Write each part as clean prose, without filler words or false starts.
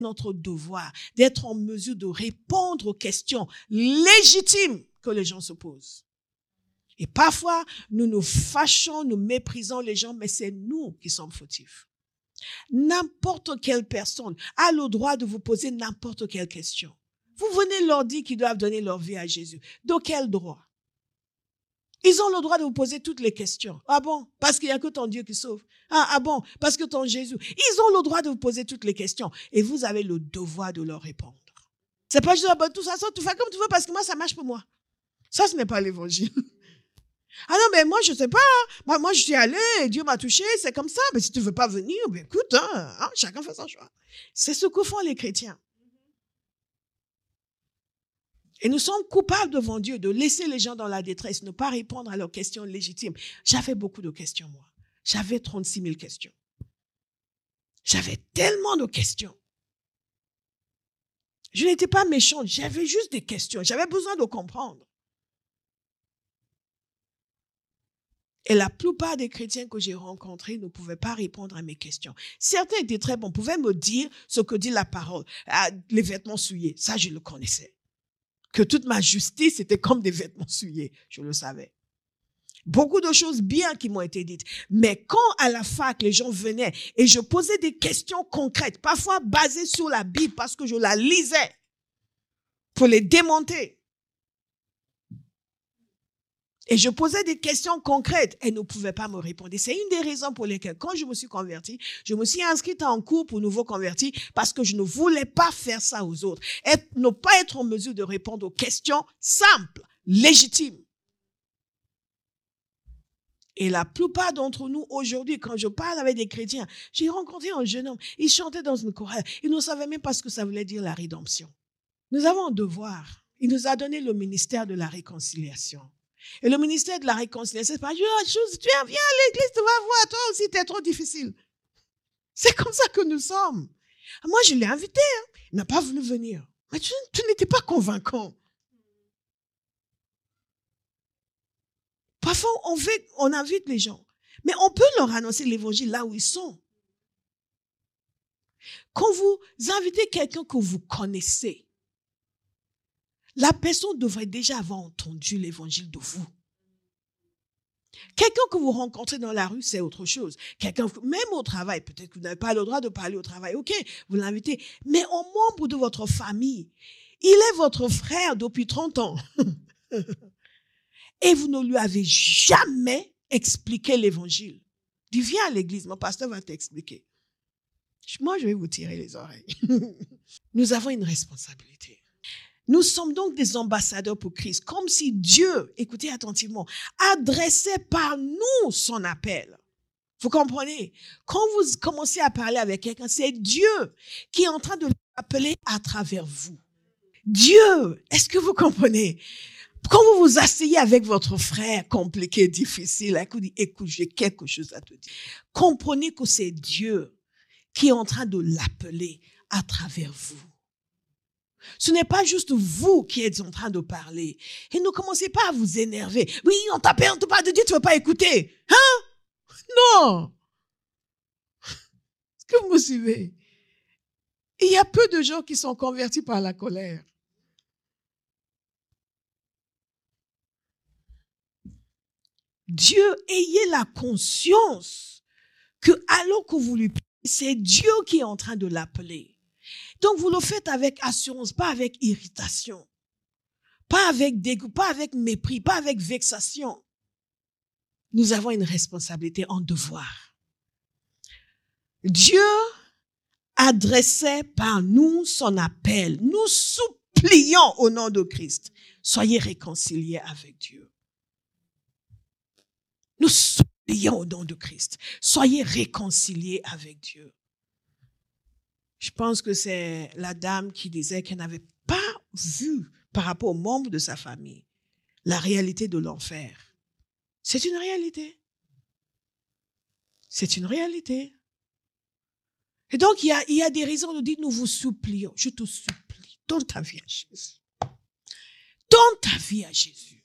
notre devoir d'être en mesure de répondre aux questions légitimes que les gens se posent. Et parfois, nous nous fâchons, nous méprisons les gens, mais c'est nous qui sommes fautifs. N'importe quelle personne a le droit de vous poser n'importe quelle question. Vous venez leur dire qu'ils doivent donner leur vie à Jésus. De quel droit? Ils ont le droit de vous poser toutes les questions. Ah bon? Parce qu'il n'y a que ton Dieu qui sauve. Ah bon? Parce que ton Jésus. Ils ont le droit de vous poser toutes les questions. Et vous avez le devoir de leur répondre. C'est pas juste, tout ça, tu fais comme tu veux parce que moi, ça marche pour moi. Ça, ce n'est pas l'évangile. Ah non, mais moi, je ne sais pas. Moi, je suis allée, Dieu m'a touché, c'est comme ça. Mais si tu ne veux pas venir, ben écoute, chacun fait son choix. C'est ce que font les chrétiens. Et nous sommes coupables devant Dieu de laisser les gens dans la détresse, ne pas répondre à leurs questions légitimes. J'avais beaucoup de questions, moi. J'avais 36 000 questions. J'avais tellement de questions. Je n'étais pas méchante, j'avais juste des questions. J'avais besoin de comprendre. Et la plupart des chrétiens que j'ai rencontrés ne pouvaient pas répondre à mes questions. Certains étaient très bons, pouvaient me dire ce que dit la parole. Les vêtements souillés, ça je le connaissais. Que toute ma justice était comme des vêtements souillés, je le savais. Beaucoup de choses bien qui m'ont été dites. Mais quand à la fac, les gens venaient et je posais des questions concrètes, parfois basées sur la Bible parce que je la lisais pour les démonter. Et je posais des questions concrètes. Elles ne pouvaient pas me répondre. Et c'est une des raisons pour lesquelles, quand je me suis convertie, je me suis inscrite en cours pour nouveaux convertis parce que je ne voulais pas faire ça aux autres. Ne pas être en mesure de répondre aux questions simples, légitimes. Et la plupart d'entre nous, aujourd'hui, quand je parle avec des chrétiens, j'ai rencontré un jeune homme, il chantait dans une chorale. Il ne savait même pas ce que ça voulait dire la rédemption. Nous avons un devoir. Il nous a donné le ministère de la réconciliation. Et le ministère de la réconciliation, c'est pas juste, tu viens à l'église, tu vas voir, toi aussi, t'es trop difficile. C'est comme ça que nous sommes. Moi, je l'ai invité, il n'a pas voulu venir. Mais tu n'étais pas convaincant. Parfois, on invite les gens, mais on peut leur annoncer l'évangile là où ils sont. Quand vous invitez quelqu'un que vous connaissez, la personne devrait déjà avoir entendu l'évangile de vous. Quelqu'un que vous rencontrez dans la rue, c'est autre chose. Quelqu'un, même au travail, peut-être que vous n'avez pas le droit de parler au travail, ok, vous l'invitez. Mais un membre de votre famille, il est votre frère depuis 30 ans. Et vous ne lui avez jamais expliqué l'évangile. Dis, viens à l'église, mon pasteur va t'expliquer. Moi, je vais vous tirer les oreilles. Nous avons une responsabilité. Nous sommes donc des ambassadeurs pour Christ, comme si Dieu, écoutez attentivement, adressait par nous son appel. Vous comprenez? Quand vous commencez à parler avec quelqu'un, c'est Dieu qui est en train de l'appeler à travers vous. Dieu, est-ce que vous comprenez? Quand vous vous asseyez avec votre frère compliqué, difficile, écoute, j'ai quelque chose à te dire. Comprenez que c'est Dieu qui est en train de l'appeler à travers vous. Ce n'est pas juste vous qui êtes en train de parler. Et ne commencez pas à vous énerver. Oui, on t'appelle, on te parle de Dieu, tu ne veux pas écouter. Hein? Non. Est-ce que vous me suivez? Il y a peu de gens qui sont convertis par la colère. Dieu, ayez la conscience que alors que vous lui parlez, c'est Dieu qui est en train de l'appeler. Donc, vous le faites avec assurance, pas avec irritation, pas avec dégoût, pas avec mépris, pas avec vexation. Nous avons une responsabilité, un devoir. Dieu adressait par nous son appel. Nous supplions au nom de Christ. Soyez réconciliés avec Dieu. Nous supplions au nom de Christ. Soyez réconciliés avec Dieu. Je pense que c'est la dame qui disait qu'elle n'avait pas vu par rapport aux membres de sa famille la réalité de l'enfer. C'est une réalité. C'est une réalité. Et donc, il y a des raisons de dire, nous vous supplions. Je te supplie, donne ta vie à Jésus. Donne ta vie à Jésus.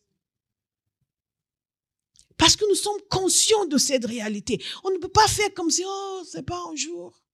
Parce que nous sommes conscients de cette réalité. On ne peut pas faire comme si, oh, c'est pas un jour.